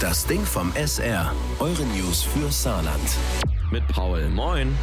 Das Ding vom SR. Eure News für Saarland. Mit Paul. Moin.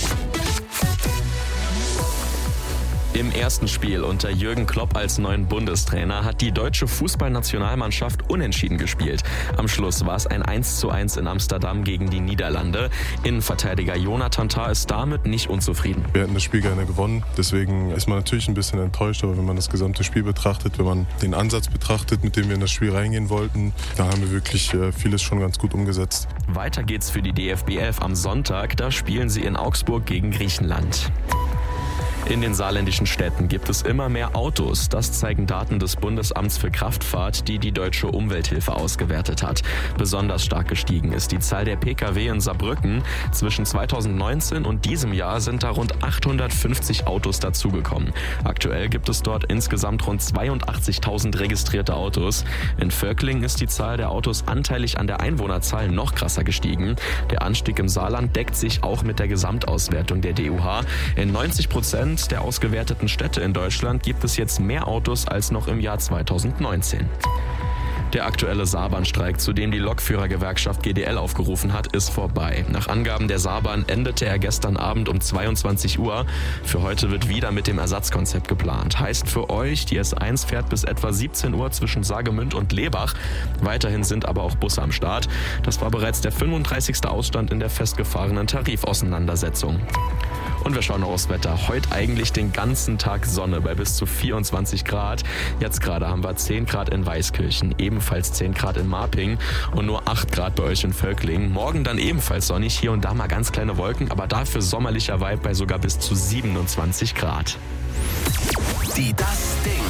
Im ersten Spiel unter Jürgen Klopp als neuen Bundestrainer hat die deutsche Fußballnationalmannschaft unentschieden gespielt. Am Schluss war es ein 1:1 in Amsterdam gegen die Niederlande. Innenverteidiger Jonathan Tah ist damit nicht unzufrieden. Wir hätten das Spiel gerne gewonnen, deswegen ist man natürlich ein bisschen enttäuscht, aber wenn man das gesamte Spiel betrachtet, wenn man den Ansatz betrachtet, mit dem wir in das Spiel reingehen wollten, da haben wir wirklich vieles schon ganz gut umgesetzt. Weiter geht's für die DFB 11 am Sonntag, da spielen sie in Augsburg gegen Griechenland. In den saarländischen Städten gibt es immer mehr Autos. Das zeigen Daten des Bundesamts für Kraftfahrt, die die Deutsche Umwelthilfe ausgewertet hat. Besonders stark gestiegen ist die Zahl der Pkw in Saarbrücken. Zwischen 2019 und diesem Jahr sind da rund 850 Autos dazugekommen. Aktuell gibt es dort insgesamt rund 82.000 registrierte Autos. In Völklingen ist die Zahl der Autos anteilig an der Einwohnerzahl noch krasser gestiegen. Der Anstieg im Saarland deckt sich auch mit der Gesamtauswertung der DUH. In 90% der ausgewerteten Städte in Deutschland gibt es jetzt mehr Autos als noch im Jahr 2019. Der aktuelle Saarbahnstreik, zu dem die Lokführergewerkschaft GDL aufgerufen hat, ist vorbei. Nach Angaben der Saarbahn endete er gestern Abend um 22 Uhr. Für heute wird wieder mit dem Ersatzkonzept geplant. Heißt für euch, die S1 fährt bis etwa 17 Uhr zwischen Saargemünd und Lebach. Weiterhin sind aber auch Busse am Start. Das war bereits der 35. Ausstand in der festgefahrenen Tarifauseinandersetzung. Und wir schauen noch aufs Wetter. Heute eigentlich den ganzen Tag Sonne bei bis zu 24 Grad. Jetzt gerade haben wir 10 Grad in Weißkirchen, ebenfalls 10 Grad in Marping und nur 8 Grad bei euch in Völklingen. Morgen dann ebenfalls sonnig, hier und da mal ganz kleine Wolken, aber dafür sommerlicher Vibe bei sogar bis zu 27 Grad. Die Das Ding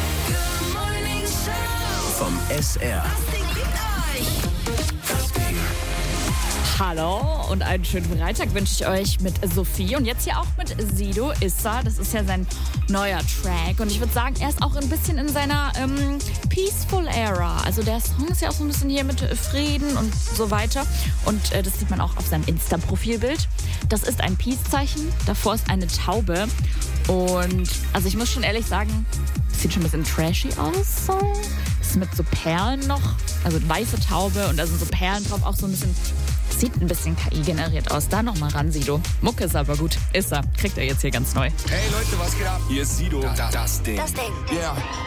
vom SR. Hallo und einen schönen Freitag wünsche ich euch mit Sophie und jetzt hier auch mit Sido Issa. Das ist ja sein neuer Track und ich würde sagen, er ist auch ein bisschen in seiner Peaceful Era. Also der Song ist ja auch so ein bisschen hier mit Frieden und so weiter und das sieht man auch auf seinem Insta-Profilbild. Das ist ein Peace-Zeichen, davor ist eine Taube und also ich muss schon ehrlich sagen, das sieht schon ein bisschen trashy aus. So. Das ist mit so Perlen noch, also weiße Taube und da sind so Perlen drauf, auch so ein bisschen. Sieht ein bisschen KI-generiert aus. Da nochmal ran, Sido. Mucke ist aber gut. Ist er. Kriegt er jetzt hier ganz neu. Hey Leute, was geht ab? Hier ist Sido. Das Ding. Yeah.